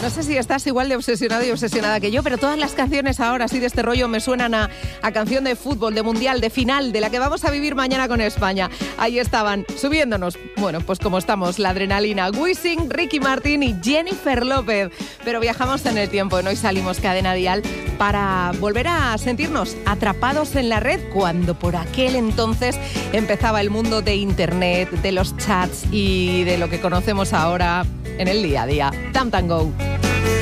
no sé si estás igual de obsesionado y obsesionada que yo, pero todas las canciones ahora así de este rollo me suenan a canción de fútbol, de mundial, de final, de la que vamos a vivir mañana con España. Ahí estaban, subiéndonos, bueno, pues como estamos, la adrenalina. Wisin, Ricky Martin y Jennifer López. Pero viajamos en el tiempo, ¿no? Y salimos Cadena Dial para volver a sentirnos atrapados en la red cuando por aquel entonces empezaba el mundo de Internet, de los chats y de lo que conocemos ahora en el día a día. Tam Tam Go.